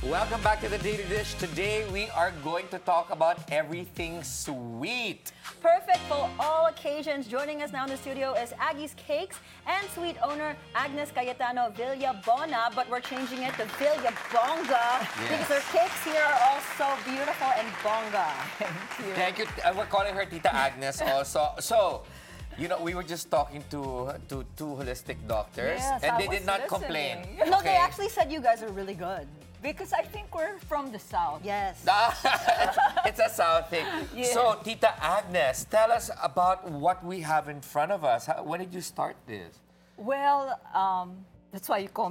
Welcome back to the Daily Dish. Today we are going to talk about everything sweet. Perfect for all occasions. Joining us now in the studio is Aggie's Cakes and Sweet owner Agnes Cayetano Villabona, but we're changing it to Villabonga because her cakes here are all so beautiful and bonga. Thank you. We're calling her Tita Agnes also. So, you know, we were just talking to two holistic doctors, Yes, and I they was did not listening. complain. No, Okay. they actually said you guys are really good. Because I think we're from the South. Yes. It's a South thing. Yeah. So, Tita Agnes, tell us about what we have in front of us. When did you start this? Well, that's why you call